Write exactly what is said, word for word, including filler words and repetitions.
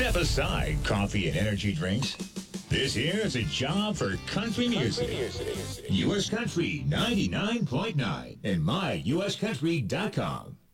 Step aside coffee and energy drinks. This here is a job for country music. U S Country ninety-nine point nine and my U S country dot com.